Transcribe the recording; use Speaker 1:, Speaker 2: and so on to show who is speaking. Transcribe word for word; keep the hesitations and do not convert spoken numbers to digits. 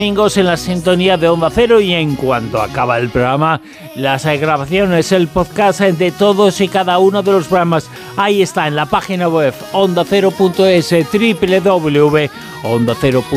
Speaker 1: Domingos en la sintonía de Onda Cero, y en cuanto acaba el programa, las grabaciones, el podcast de todos y cada uno de los programas, ahí está en la página web onda cero punto es, doble u doble u doble u punto onda cero punto es.